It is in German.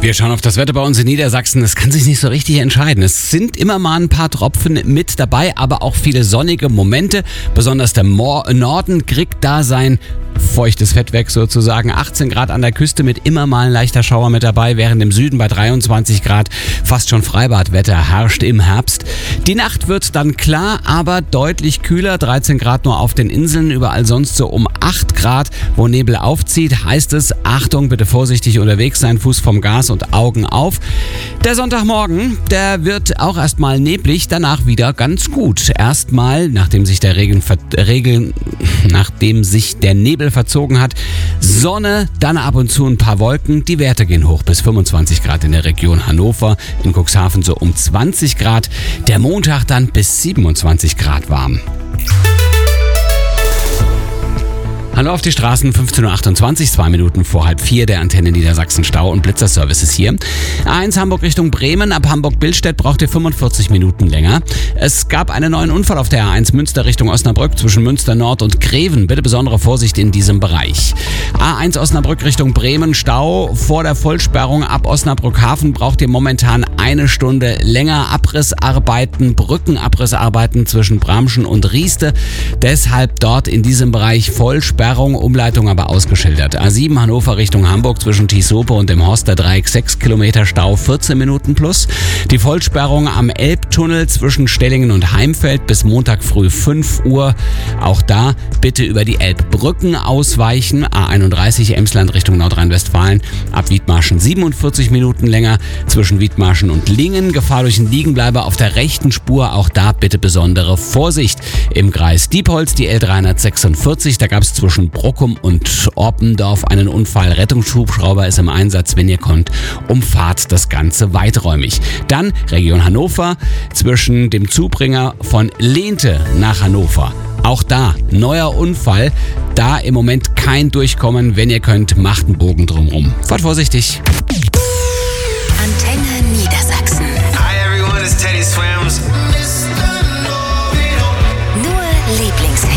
Wir schauen auf das Wetter bei uns in Niedersachsen. Es kann sich nicht so richtig entscheiden. Es sind immer mal ein paar Tropfen mit dabei, aber auch viele sonnige Momente. Besonders der Norden kriegt da sein feuchtes Fett weg sozusagen. 18 Grad an der Küste mit immer mal ein leichter Schauer mit dabei, während im Süden bei 23 Grad fast schon Freibadwetter herrscht im Herbst. Die Nacht wird dann klar, aber deutlich kühler. 13 Grad nur auf den Inseln, überall sonst so um 8 Grad. Wo Nebel aufzieht, heißt es, Achtung, bitte vorsichtig unterwegs sein, Fuß vom Gas und Augen auf. Der Sonntagmorgen, der wird auch erstmal neblig, danach wieder ganz gut. Erstmal, nachdem sich der Nebel verzogen hat, Sonne, dann ab und zu ein paar Wolken. Die Werte gehen hoch bis 25 Grad in der Region Hannover, in Cuxhaven so um 20 Grad. Der Montag dann bis 27 Grad warm. Hallo auf die Straßen, 15.28 Uhr, 2 Minuten vor 3:30, der Antenne Niedersachsen Stau- und Blitzerservice ist hier. A1 Hamburg Richtung Bremen, ab Hamburg-Billstedt braucht ihr 45 Minuten länger. Es gab einen neuen Unfall auf der A1 Münster Richtung Osnabrück zwischen Münster Nord und Greven. Bitte besondere Vorsicht in diesem Bereich. A1 Osnabrück Richtung Bremen, Stau vor der Vollsperrung ab Osnabrück Hafen braucht ihr momentan 1 Stunde länger. Abrissarbeiten, Brückenabrissarbeiten zwischen Bramschen und Rieste. Deshalb dort in diesem Bereich Vollsperrung. Umleitung aber ausgeschildert. A7 Hannover Richtung Hamburg zwischen Tisope und dem Horster Dreieck 6 Kilometer Stau, 14 Minuten plus. Die Vollsperrung am Elbtunnel zwischen Stellingen und Heimfeld bis Montag früh 5 Uhr. Auch da bitte über die Elbbrücken ausweichen. A31 Emsland Richtung Nordrhein-Westfalen ab Wiedmarschen 47 Minuten länger. Zwischen Wiedmarschen und Lingen Gefahr durch einen Liegenbleiber auf der rechten Spur. Auch da bitte besondere Vorsicht. Im Kreis Diepholz die L346, da gab es zwischen Brockum und Orpendorf einen Unfall. Rettungshubschrauber ist im Einsatz, wenn ihr könnt, umfahrt das Ganze weiträumig. Dann Region Hannover zwischen dem Zubringer von Lehnte nach Hannover. Auch da neuer Unfall. Da im Moment kein Durchkommen. Wenn ihr könnt, macht einen Bogen drumherum. Fahrt vorsichtig. Antenne